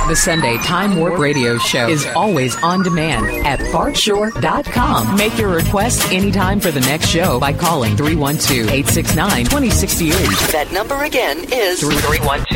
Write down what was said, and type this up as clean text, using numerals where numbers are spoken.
The Sunday Time Warp Radio Show is always on demand at BartShore.com. Make your request anytime for the next show by calling 312-869-2068. That number again is 312